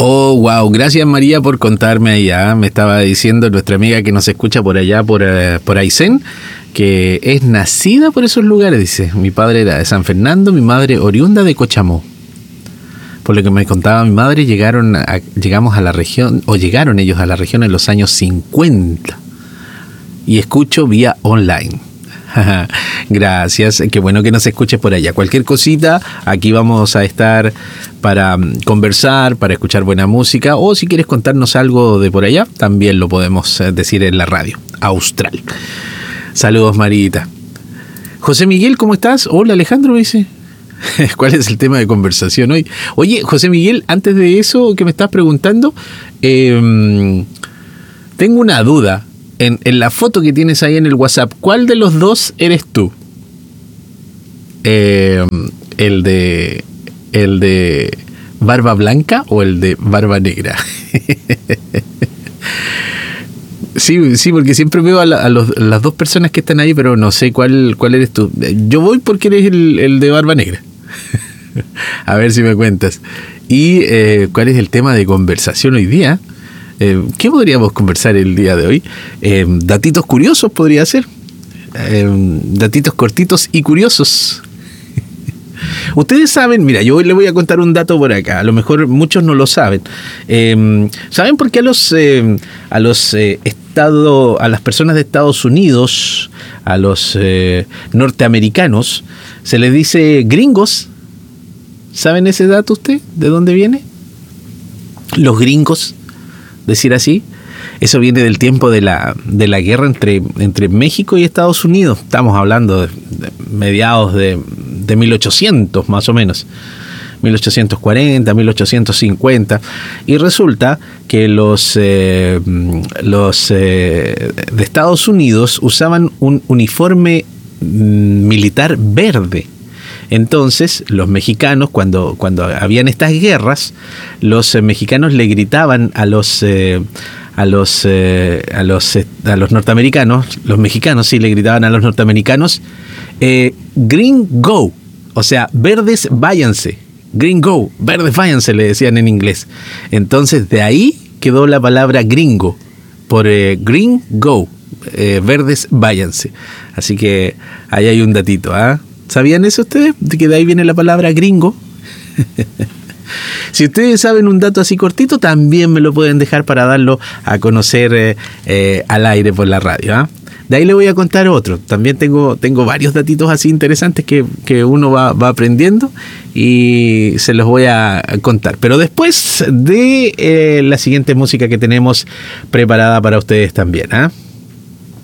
Oh, wow, gracias María por contarme allá. Me estaba diciendo nuestra amiga que nos escucha por allá, por Aysén, que es nacida por esos lugares, dice. Mi padre era de San Fernando, mi madre oriunda de Cochamó. Por lo que me contaba mi madre, llegamos a la región, o llegaron ellos a la región en los años 50. Y escucho vía online. Gracias, qué bueno que nos escuches por allá. Cualquier cosita, aquí vamos a estar para conversar, para escuchar buena música, o si quieres contarnos algo de por allá, también lo podemos decir en la radio austral. Saludos, Marita. José Miguel, ¿cómo estás? Hola, Alejandro, me dice. ¿Cuál es el tema de conversación hoy? Oye, José Miguel, antes de eso que me estás preguntando, tengo una duda. En la foto que tienes ahí en el WhatsApp, ¿cuál de los dos eres tú? ¿El de barba blanca o el de barba negra? Sí, porque siempre veo a las dos personas que están ahí, pero no sé cuál eres tú. Yo voy porque eres el de barba negra. A ver si me cuentas. ¿Y cuál es el tema de conversación hoy día? ¿Qué podríamos conversar el día de hoy? Datitos curiosos podría ser. Datitos cortitos y curiosos. Ustedes saben, mira, yo hoy les voy a contar un dato por acá. A lo mejor muchos no lo saben. ¿Saben por qué a las personas de Estados Unidos, a los norteamericanos, se les dice gringos? ¿Saben ese dato usted? ¿De dónde viene? Los gringos, decir así. Eso viene del tiempo de la guerra entre México y Estados Unidos. Estamos hablando de mediados de 1800 más o menos, 1840, 1850, y resulta que los de Estados Unidos usaban un uniforme militar verde. Entonces, los mexicanos, cuando habían estas guerras, los mexicanos le gritaban a los norteamericanos, los mexicanos sí le gritaban a los norteamericanos, Green Go, o sea, verdes váyanse, Green Go, verdes váyanse, le decían en inglés. Entonces, de ahí quedó la palabra gringo, por Green Go, verdes váyanse. Así que ahí hay un datito, ¿ah? ¿Sabían eso ustedes? De que de ahí viene la palabra gringo. Si ustedes saben un dato así cortito, también me lo pueden dejar para darlo a conocer al aire por la radio, ¿eh? De ahí le voy a contar otro. También tengo varios datitos así interesantes que uno va aprendiendo y se los voy a contar. Pero después de la siguiente música que tenemos preparada para ustedes también, ¿eh?